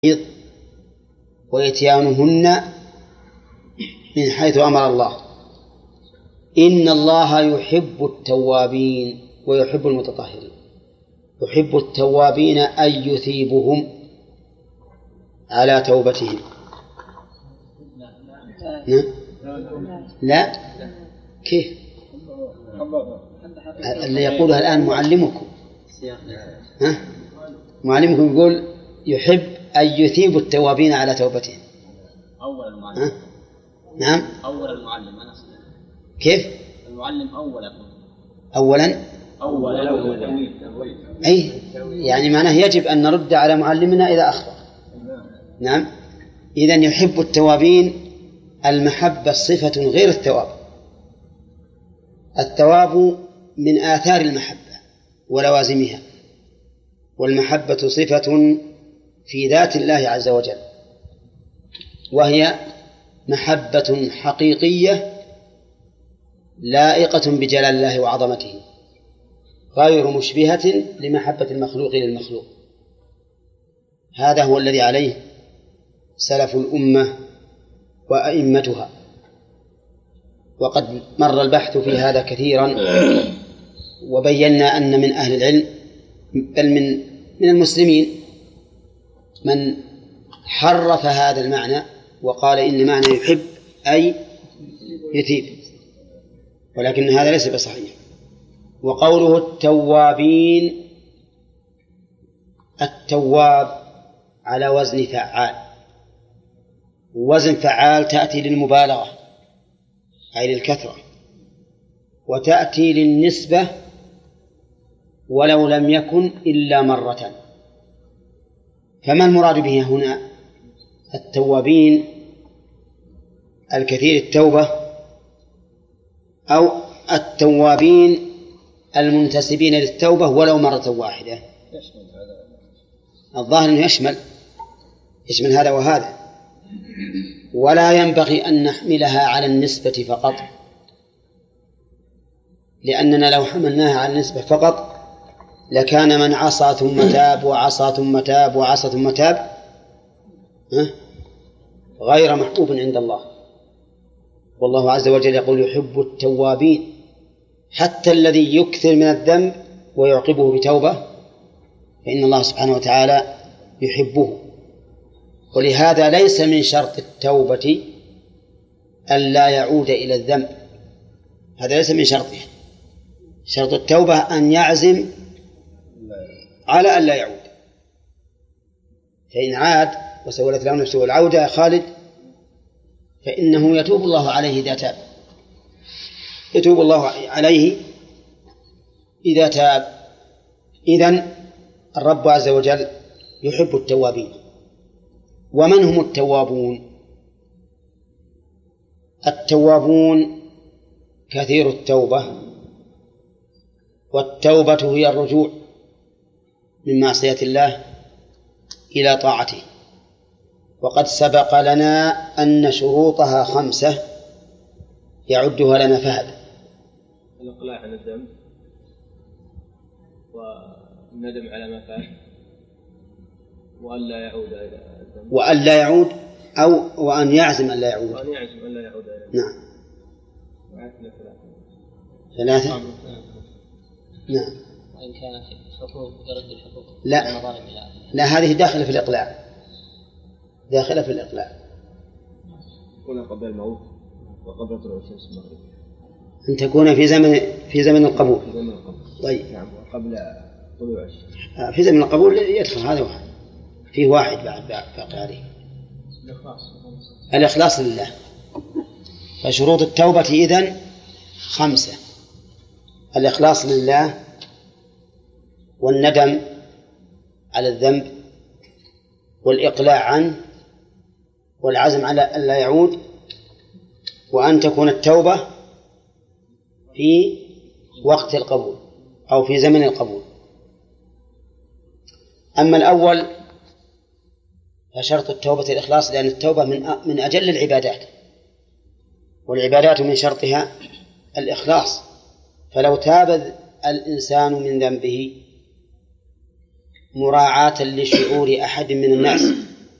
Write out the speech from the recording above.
وإتيانهن من حيث أمر الله. إن الله يحب التوابين ويحب المتطهرين. يحب التوابين أن يثيبهم على توبتهم. لا، كيف اللي يقولها الآن معلمكم؟ معلمكم يقول يحب أن يثيب التوابين على توبتهم. أول المعلم. نعم، أول المعلم. أنا كيف؟ المعلم أولا أي يعني معناه يجب أن نرد على معلمنا إذا أخطأ. نعم، إذن يحب التوابين. المحبة صفة غير الثواب. الثواب من آثار المحبة ولوازمها، والمحبة صفة في ذات الله عز وجل، وهي محبة حقيقية لائقة بجلال الله وعظمته، غير مشبهة لمحبة المخلوق للمخلوق. هذا هو الذي عليه سلف الأمة وأئمتها، وقد مر البحث في هذا كثيرا، وبينا أن من أهل العلم بل من المسلمين من حرف هذا المعنى وقال إن معنى يحب أي يثيب، ولكن هذا ليس بصحيح. وقوله التوابين، التواب على وزن فعال، وزن فعال تأتي للمبالغة أي للكثرة، وتأتي للنسبة ولو لم يكن إلا مرة. فما المراد به هنا؟ التوابين الكثير التوبة، أو التوابين المنتسبين للتوبة ولو مرة واحدة. الظاهر أنه يشمل هذا وهذا، ولا ينبغي أن نحملها على النسبة فقط، لأننا لو حملناها على النسبة فقط لكان من عصى ثم تاب وعصى ثم تاب وعصى ثم تاب غير محبوب عند الله. والله عز وجل يقول يحب التوابين، حتى الذي يكثر من الذنب ويعقبه بتوبة فإن الله سبحانه وتعالى يحبه. ولهذا ليس من شرط التوبة أن لا يعود إلى الذنب، هذا ليس من شرطه. شرط التوبة أن يعزم على أن لا يعود، فإن عاد وسولت له نفسه العودة خالد فإنه يتوب الله عليه إذا تاب، يتوب الله عليه إذا تاب. إذن الرب عز وجل يحب التوابين. ومن هم التوابون؟ التوابون كثير التوبة، والتوبة هي الرجوع من معصية الله إلى طاعته. وقد سبق لنا أن شروطها 5 يعدها لنا فهد: الإقلاع عن الذنب، والندم على ما فعل، وأن لا يعود إلى الذنب، وأن لا يعود أو وأن يعزم أن لا يعود، وأن يعزم أن لا يعود إلى الذنب. نعم، 3. نعم. وإن كان في حقوق يرد الحقوق. لا هذه داخلة في الإقلاع، داخلة في الإقلاع. تكون قبل الموت وقبل طلوع الشمس المغرب، أن تكون في زمن القبول. طيب. نعم، وقبل طلوع الشمس. في زمن القبول يدخل هذا وهذا، فيه واحد بعد باقي عليه. الإخلاص لله. فشروط التوبة إذن 5: الإخلاص لله، والندم على الذنب، والإقلاع عنه، والعزم على أن لا يعود، وأن تكون التوبة في وقت القبول أو في زمن القبول. أما الأول فشرط التوبة الإخلاص، لأن التوبة من أجل العبادات، والعبادات من شرطها الإخلاص. فلو تاب الإنسان من ذنبه مراعاة لشعور أحد من الناس